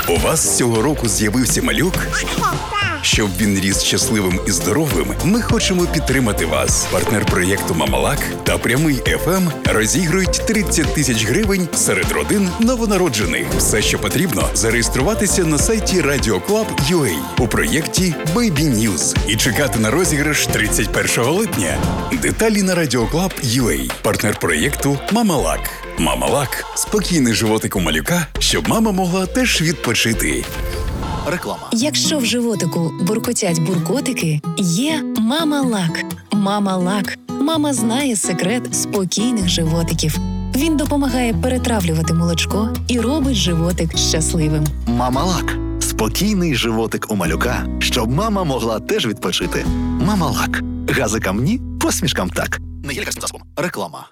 У вас цього року з'явився малюк? Щоб він ріс щасливим і здоровим, ми хочемо підтримати вас. Партнер проєкту «Мамалак» та «Прямий ФМ» розігрують 30 тисяч гривень серед родин новонароджених. Все, що потрібно, зареєструватися на сайті Radio.Club.ua у проєкті «Baby News» і чекати на розіграш 31 липня. Деталі на Radio.Club.ua. Партнер проєкту «Мамалак». «Мамалак» – спокійний животик у малюка, щоб мама могла теж відпочити. Реклама. Якщо в животику буркотять буркотики, є «Мамалак». «Мамалак». Мама знає секрет спокійних животиків. Він допомагає перетравлювати молочко і робить животик щасливим. «Мамалак» – спокійний животик у малюка, щоб мама могла теж відпочити. «Мамалак». Газикам ні, посмішкам так. Не є лікарським засобом. Реклама.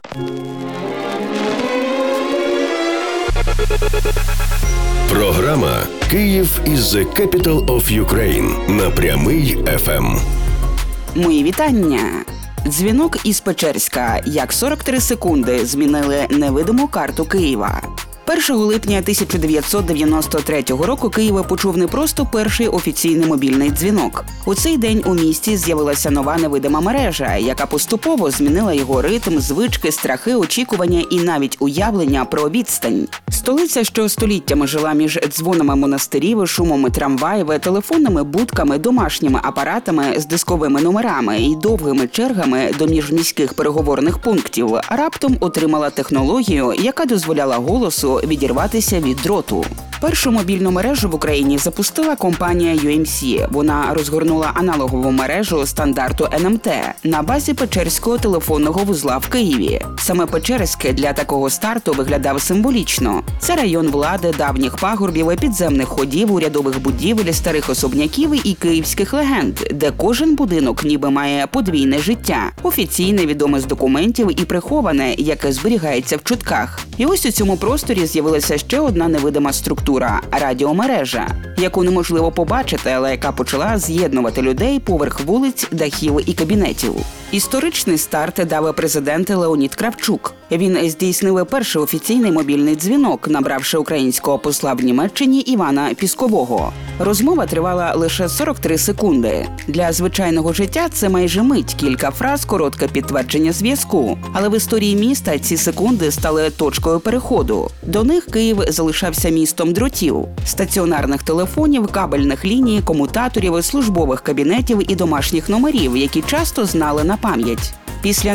Програма «Київ is the capital of Ukraine» на Прямий ФМ. Мої вітання! Дзвінок із Печерська. Як 43 секунди змінили невидиму карту Києва. 1 липня 1993 року Києва почув не просто перший офіційний мобільний дзвінок. У цей день у місті з'явилася нова невидима мережа, яка поступово змінила його ритм, звички, страхи, очікування і навіть уявлення про відстань. Столиця, що століттями жила між дзвонами монастирів, шумом трамваїв, телефонними будками, домашніми апаратами з дисковими номерами і довгими чергами до міжміських переговорних пунктів, раптом отримала технологію, яка дозволяла голосу відірватися від дроту. Першу мобільну мережу в Україні запустила компанія UMC. Вона розгорнула аналогову мережу стандарту НМТ на базі Печерського телефонного вузла в Києві. Саме Печерськ для такого старту виглядав символічно. Це район влади, давніх пагорбів, підземних ходів, урядових будівель, старих особняків і київських легенд, де кожен будинок ніби має подвійне життя. Офіційне, відоме з документів і приховане, яке зберігається в чутках. І ось у цьому просторі з'явилася ще одна невидима структура – радіомережа, яку неможливо побачити, але яка почала з'єднувати людей поверх вулиць, дахів і кабінетів. Історичний старт дав президент Леонід Кравчук. Він здійснив перший офіційний мобільний дзвінок, набравши українського посла в Німеччині Івана Піскового. Розмова тривала лише 43 секунди. Для звичайного життя це майже мить, кілька фраз, коротке підтвердження зв'язку. Але в історії міста ці секунди стали точкою переходу. До них Київ залишався містом дротів, стаціонарних телефонів, кабельних ліній, комутаторів, службових кабінетів і домашніх номерів, які часто знали на пам'ять. Після